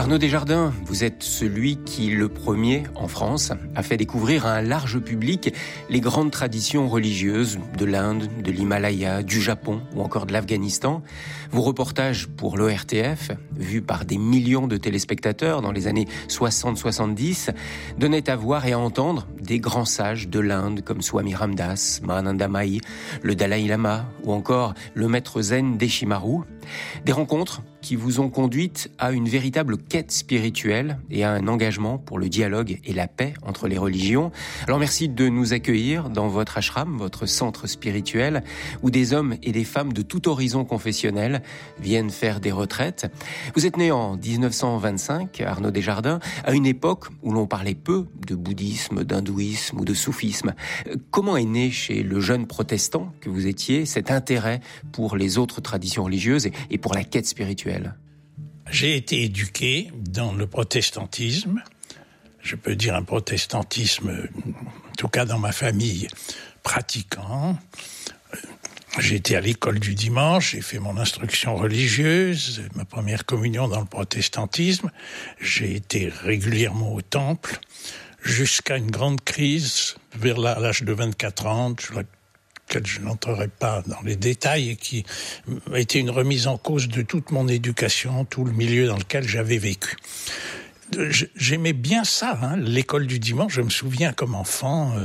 Arnaud Desjardins, vous êtes celui qui, le premier en France, a fait découvrir à un large public les grandes traditions religieuses de l'Inde, de l'Himalaya, du Japon ou encore de l'Afghanistan. Vos reportages pour l'ORTF, vus par des millions de téléspectateurs dans les années 60-70, donnaient à voir et à entendre des grands sages de l'Inde comme Swami Ramdas, Mahananda Mahi, le Dalai Lama ou encore le maître zen Deshimaru. Des rencontres qui vous ont conduite à une véritable quête spirituelle et à un engagement pour le dialogue et la paix entre les religions. Alors merci de nous accueillir dans votre ashram, votre centre spirituel, où des hommes et des femmes de tout horizon confessionnel viennent faire des retraites. Vous êtes né en 1925, Arnaud Desjardins, à une époque où l'on parlait peu de bouddhisme, d'hindouisme ou de soufisme. Comment est né chez le jeune protestant que vous étiez cet intérêt pour les autres traditions religieuses et pour la quête spirituelle? J'ai été éduqué dans le protestantisme. Je peux dire un protestantisme, en tout cas dans ma famille, pratiquant. J'ai été à l'école du dimanche, j'ai fait mon instruction religieuse, ma première communion dans le protestantisme. J'ai été régulièrement au temple, jusqu'à une grande crise vers l'âge de 24 ans, laquelle je n'entrerai pas dans les détails, et qui a été une remise en cause de toute mon éducation, tout le milieu dans lequel j'avais vécu. J'aimais bien ça, l'école du dimanche. Je me souviens comme enfant,